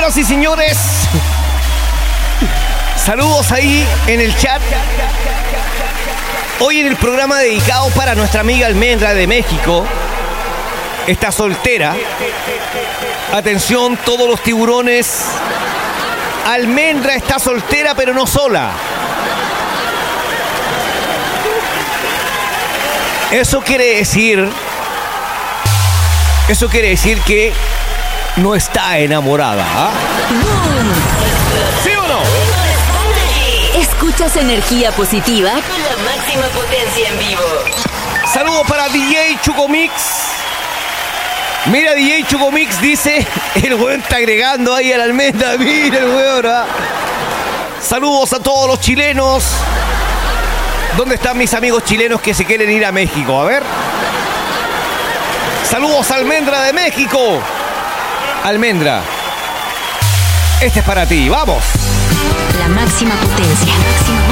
Señoras y señores, saludos ahí en el chat. Hoy en el programa dedicado para nuestra amiga Almendra de México. Está soltera. Atención todos los tiburones. Almendra está soltera pero no sola. Eso quiere decir que no está enamorada. ¿Ah? ¿Sí o no? Escuchas energía positiva con la máxima potencia en vivo. Saludos para DJ Chucomix. Mira, DJ Chucomix dice, el weón está agregando ahí a la almendra. Mira el weón, ¿verdad? Saludos a todos los chilenos. ¿Dónde están mis amigos chilenos que se quieren ir a México? A ver. Saludos a Almendra de México. Almendra, este es para ti. ¡Vamos! La máxima potencia.